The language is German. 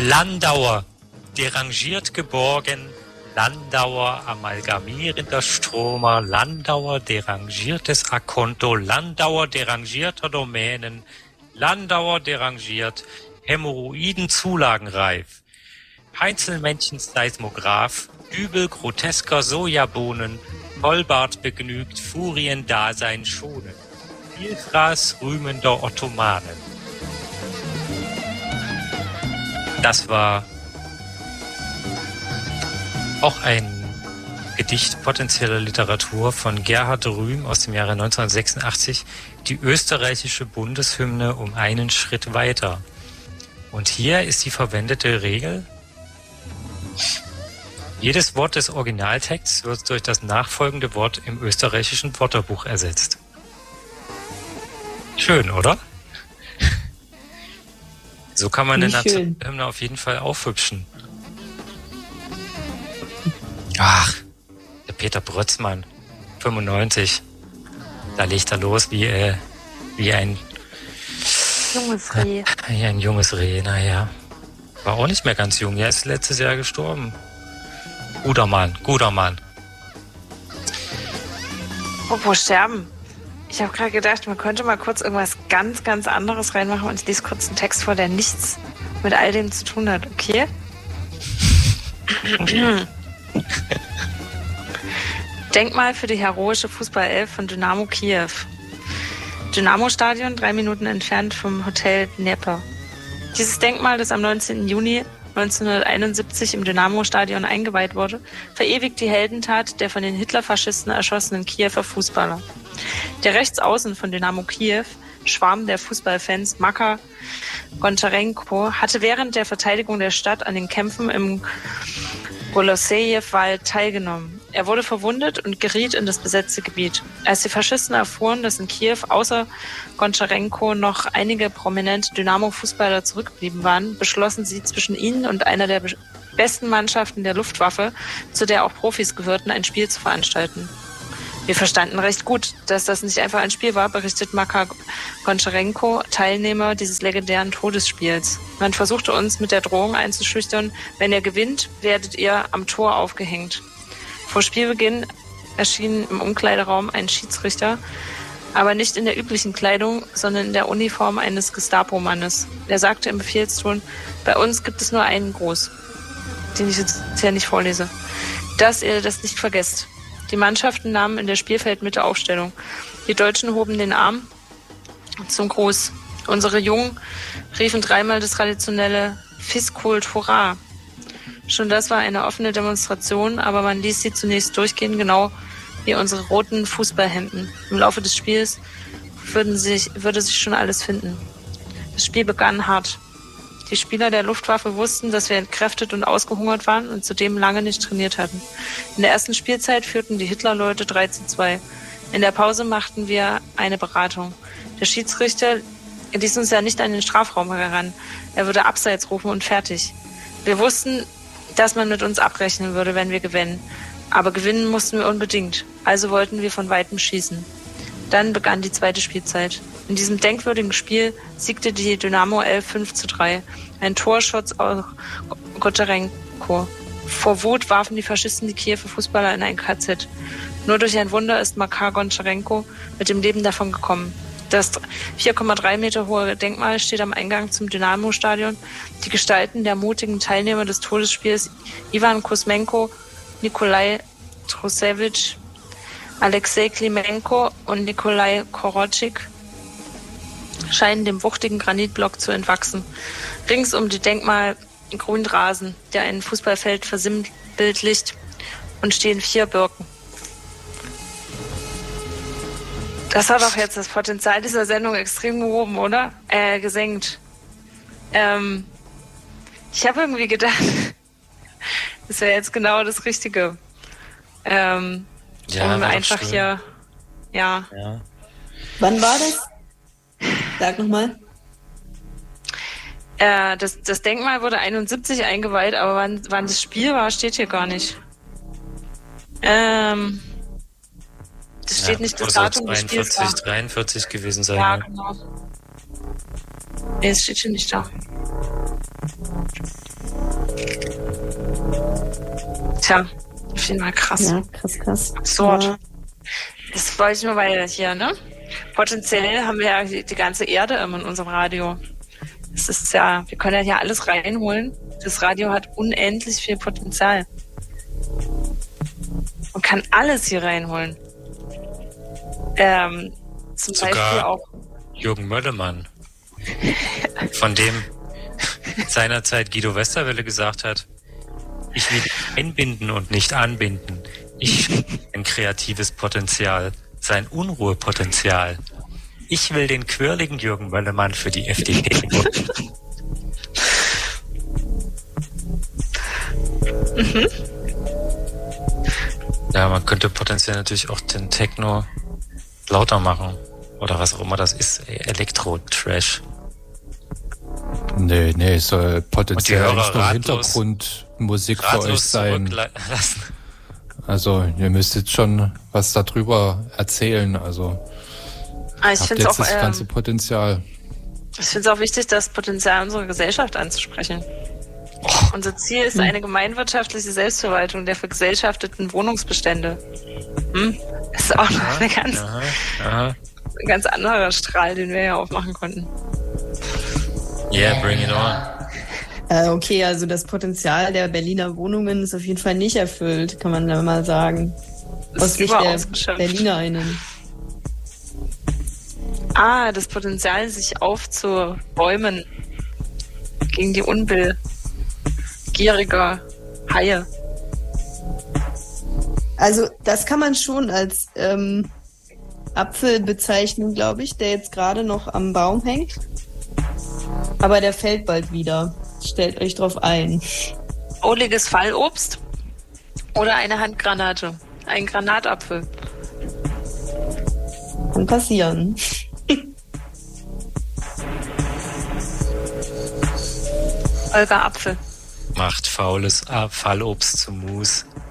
Landauer, derangiert geborgen, Landauer, amalgamierender Stromer, Landauer, derangiertes Akonto, Landauer, derangierter Domänen, Landauer, derangiert, Hämorrhoiden zulagenreif, Heinzelmännchens Seismograph, Übel grotesker Sojabohnen, Vollbart begnügt, Furiendasein schonen, Vielfraß rühmender Ottomanen. Das war auch ein Gedicht potenzieller Literatur von Gerhard Rühm aus dem Jahre 1986, die österreichische Bundeshymne um einen Schritt weiter. Und hier ist die verwendete Regel: Jedes Wort des Originaltexts wird durch das nachfolgende Wort im österreichischen Wörterbuch ersetzt. Schön, oder? So kann man den Nationalhymne auf jeden Fall aufhübschen. Ach, der Peter Brötzmann, 95. Da legt er los wie ein junges Reh. Ja, ein junges Reh, naja. War auch nicht mehr ganz jung, er ist letztes Jahr gestorben. Guter Mann. Apropos sterben. Ich habe gerade gedacht, man könnte mal kurz irgendwas ganz, ganz anderes reinmachen und ich lese kurz einen Text vor, der nichts mit all dem zu tun hat, okay? Denkmal für die heroische Fußballelf von Dynamo Kiew. Dynamo-Stadion, 3 Minuten entfernt vom Hotel Dnieper. Dieses Denkmal, das am 19. Juni 1971 im Dynamo-Stadion eingeweiht wurde, verewigt die Heldentat der von den Hitlerfaschisten erschossenen Kiewer Fußballer. Der Rechtsaußen von Dynamo Kiew, Schwarm der Fußballfans, Makar Goncharenko, hatte während der Verteidigung der Stadt an den Kämpfen im Golossejew-Wald teilgenommen. Er wurde verwundet und geriet in das besetzte Gebiet. Als die Faschisten erfuhren, dass in Kiew außer Goncharenko noch einige prominente Dynamo-Fußballer zurückgeblieben waren, beschlossen sie, zwischen ihnen und einer der besten Mannschaften der Luftwaffe, zu der auch Profis gehörten, ein Spiel zu veranstalten. Wir verstanden recht gut, dass das nicht einfach ein Spiel war, berichtet Makar Goncharenko, Teilnehmer dieses legendären Todesspiels. Man versuchte uns mit der Drohung einzuschüchtern, wenn ihr gewinnt, werdet ihr am Tor aufgehängt. Vor Spielbeginn erschien im Umkleideraum ein Schiedsrichter, aber nicht in der üblichen Kleidung, sondern in der Uniform eines Gestapo-Mannes. Er sagte im Befehlston: Bei uns gibt es nur einen Gruß, den ich jetzt hier nicht vorlese, dass ihr das nicht vergesst. Die Mannschaften nahmen in der Spielfeldmitte Aufstellung. Die Deutschen hoben den Arm zum Gruß. Unsere Jungen riefen dreimal das traditionelle Fiskult Hurra. Schon das war eine offene Demonstration, aber man ließ sie zunächst durchgehen, genau wie unsere roten Fußballhemden. Im Laufe des Spiels würde sich schon alles finden. Das Spiel begann hart. Die Spieler der Luftwaffe wussten, dass wir entkräftet und ausgehungert waren und zudem lange nicht trainiert hatten. In der ersten Spielzeit führten die Hitlerleute 3:2. In der Pause machten wir eine Beratung. Der Schiedsrichter ließ uns ja nicht an den Strafraum heran. Er würde Abseits rufen und fertig. Wir wussten, dass man mit uns abrechnen würde, wenn wir gewinnen. Aber gewinnen mussten wir unbedingt. Also wollten wir von Weitem schießen. Dann begann die zweite Spielzeit. In diesem denkwürdigen Spiel siegte die Dynamo 11 5:3. Ein Torschutz aus Goncharenko. Vor Wut warfen die Faschisten die Kiewer Fußballer in ein KZ. Nur durch ein Wunder ist Makar Goncharenko mit dem Leben davon gekommen. Das 4,3 Meter hohe Denkmal steht am Eingang zum Dynamo-Stadion. Die Gestalten der mutigen Teilnehmer des Todesspiels, Ivan Kuzmenko, Nikolai Trusevich, Alexei Klimenko und Nikolai Korochik, scheinen dem wuchtigen Granitblock zu entwachsen. Rings um die Denkmal Grünrasen, der ein Fußballfeld versinnbildlicht, und stehen 4 Birken. Das hat doch jetzt das Potenzial dieser Sendung extrem gehoben, oder? Gesenkt. Ich habe irgendwie gedacht, das wäre jetzt genau das Richtige. Ja, um einfach hier, ja. Wann war das? Sag nochmal. Das Denkmal wurde 71 eingeweiht, aber wann das Spiel war, steht hier gar nicht. Das steht nicht das Datum des Spiels. 43 gewesen sein. Ja, genau. Nee, es steht hier nicht da. Tja, auf jeden Fall krass. Ja, krass. Absurd. Ja. Das wollte ich nur, weil hier, ne? Potenziell haben wir ja die ganze Erde immer in unserem Radio. Das ist ja, wir können ja hier alles reinholen. Das Radio hat unendlich viel Potenzial. Man kann alles hier reinholen. Zum Sogar Beispiel auch Jürgen Möllemann, von dem seinerzeit Guido Westerwelle gesagt hat, ich will einbinden und nicht anbinden. Ich will ein kreatives Potenzial, sein Unruhepotenzial. Ich will den quirligen Jürgen Möllemann für die FDP. Ja, man könnte potenziell natürlich auch den Techno lauter machen. Oder was auch immer das ist. Elektro-Trash. Nee, es soll potenziell nicht nur ratlos Hintergrundmusik für euch sein. Lassen. Also, ihr müsst jetzt schon was darüber erzählen. Also, ich habt finde jetzt es auch, das ganze Potenzial. ich finde es auch wichtig, das Potenzial unserer Gesellschaft anzusprechen. Unser Ziel ist eine gemeinwirtschaftliche Selbstverwaltung der vergesellschafteten Wohnungsbestände. Das ist auch noch ein ganz anderer Strahl, den wir ja aufmachen konnten. Yeah, bring it on. Okay, also das Potenzial der Berliner Wohnungen ist auf jeden Fall nicht erfüllt, kann man da mal sagen. Aus Sicht der BerlinerInnen. Das Potenzial, sich aufzubäumen gegen die Unbill gieriger Haie. Also das kann man schon als Apfel bezeichnen, glaube ich, der jetzt gerade noch am Baum hängt. Aber der fällt bald wieder. Stellt euch drauf ein. Ohliges Fallobst oder eine Handgranate. Ein Granatapfel. Kann passieren. Olga Apfel. Macht faules Fallobst zum Mus.